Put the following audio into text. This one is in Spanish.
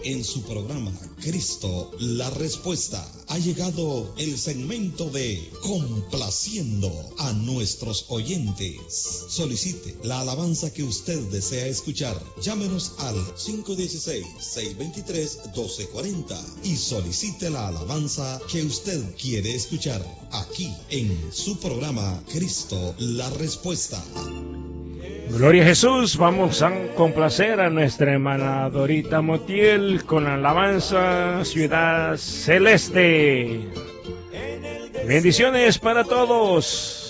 en su programa Cristo la Respuesta. Ha llegado el segmento de Complaciendo a nuestros oyentes. Solicite la alabanza que usted desea escuchar. Llámenos al 516-623-1240 y solicite la alabanza que usted quiere escuchar aquí en su programa Cristo la Respuesta. Gloria a Jesús. Vamos a complacer a nuestra hermana Dorita Montiel con la alabanza Ciudad Celeste. Bendiciones para todos.